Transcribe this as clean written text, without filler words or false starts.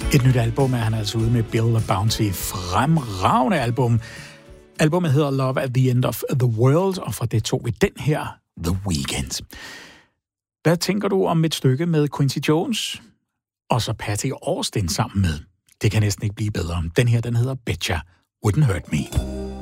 Et nyt album er han altså ude med Bill the Bounty. Fremragende album. Albummet hedder Love at the End of the World, og fra det tog vi den her, The Weeknd. Hvad tænker du om et stykke med Quincy Jones? Og så Patty Austin sammen med. Det kan næsten ikke blive bedre. Den her, den hedder Betcha Wouldn't Hurt Me.